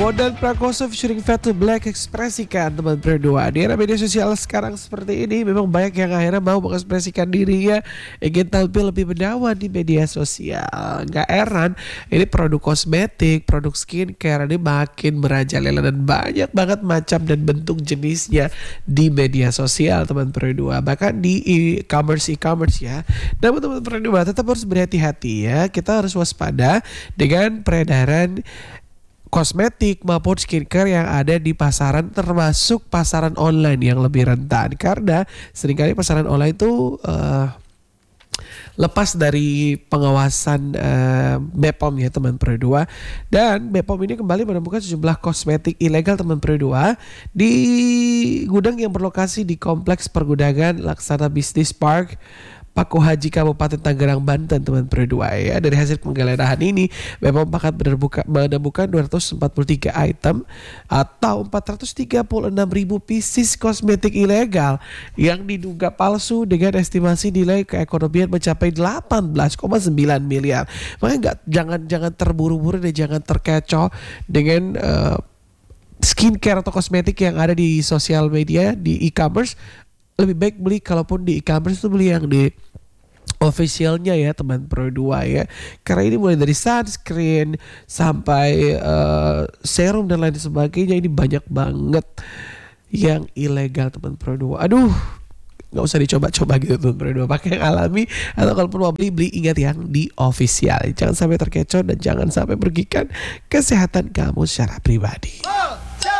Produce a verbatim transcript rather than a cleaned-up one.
Bondan Prakoso featuring Fatu Black ekspresikan teman berdua. Di era media sosial sekarang seperti ini memang banyak yang akhirnya mau mengekspresikan dirinya, ingin tampil lebih menawan di media sosial. Gak heran ini produk kosmetik, produk skincare ini makin merajalela dan banyak banget macam dan bentuk jenisnya di media sosial teman berdua. Bahkan di e-commerce e-commerce ya. Namun teman berdua tetap harus berhati-hati ya. Kita harus waspada dengan peredaran kosmetik maupun skincare yang ada di pasaran, termasuk pasaran online yang lebih rentan, karena seringkali pasaran online itu uh, lepas dari pengawasan uh, B P O M ya teman berdua. Dan B P O M ini kembali menemukan sejumlah kosmetik ilegal teman berdua di gudang yang berlokasi di Kompleks Pergudangan Laksana Business Park Paku Haji Kabupaten Tangerang, Banten teman berdua ya. Dari hasil penggeledahan ini B P O M Pakat menemukan dua ratus empat puluh tiga item atau empat ratus tiga puluh enam ribu pieces kosmetik ilegal yang diduga palsu dengan estimasi nilai keekonomian mencapai delapan belas koma sembilan miliar. Makanya nggak jangan jangan terburu-buru dan jangan terkecoh dengan uh, skincare atau kosmetik yang ada di sosial media, di e-commerce. Lebih baik beli, kalaupun di e-commerce itu beli yang di officialnya ya teman berdua ya, karena ini mulai dari sunscreen sampai uh, serum dan lain sebagainya, ini banyak banget yang ilegal teman berdua. Aduh, nggak usah dicoba-coba gitu teman berdua, pakai yang alami, atau kalaupun mau beli beli ingat yang di official. Jangan sampai terkecoh dan jangan sampai merugikan kesehatan kamu secara pribadi.